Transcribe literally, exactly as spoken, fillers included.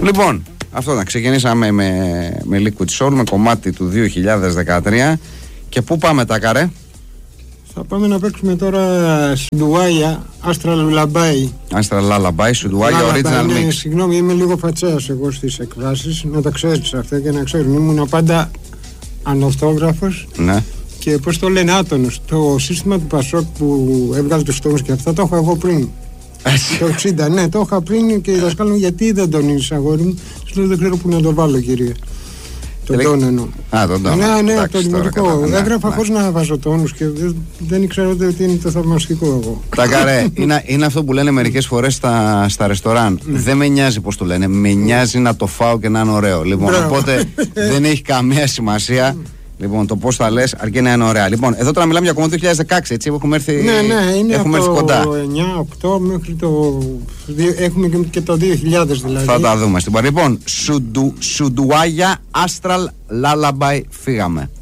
Λοιπόν, αυτό να ξεκινήσαμε με, με Liquid Soul, με κομμάτι του δύο χιλιάδες δεκατρία. Και πού πάμε, Τάκαρε? Θα πάμε να παίξουμε τώρα Σουντουάια, Astral Lullaby. Astral Lullaby, Σουντουάια, original ναι, mix. Συγγνώμη, είμαι λίγο φατσέας εγώ στις εκφράσεις. Να τα ξέρεις αυτά και να ξέρουν. Ήμουν πάντα ανορθόγραφος. Ναι. Και πώς το λένε, άτονος. Το σύστημα του Πασόκ που έβγαλε τους τόνους και αυτά το έχω εγώ πριν. Το εξήντα, ναι, το είχα πριν και η δασκάλα μου, γιατί δεν τονίζεις, αγόρι μου? Σου λέω, δεν ξέρω πού να το βάλω, κυρία. Τον τόνο εννοώ. Α, τον τόνο. Ναι, ναι, εντάξει, το δημιουργικό. Ναι, έγραφα ναι. χωρίς να βάζω τόνους και δεν, δεν ήξερα ότι είναι το θαυμαστικό εγώ. Τάκαρε, είναι, είναι αυτό που λένε μερικές φορές στα, στα ρεστοράν. Ναι. Δεν με νοιάζει πώς το λένε. Με νοιάζει να το φάω και να είναι ωραίο. Λοιπόν, Μπράβο. Οπότε δεν έχει καμία σημασία. Λοιπόν, το πώς θα λες, αρκεί να είναι ωραία. Λοιπόν, εδώ τώρα μιλάμε για κομμάτι δύο χιλιάδες δεκαέξι, έτσι, έχουμε έρθει, ναι, ναι, είναι έχουμε από έρθει κοντά. Το εννιά οκτώ μέχρι το... Έχουμε και το δύο χιλιάδες δηλαδή. Θα τα δούμε στην παρά. Λοιπόν, Σουντουάια, Astral Lullaby, φύγαμε.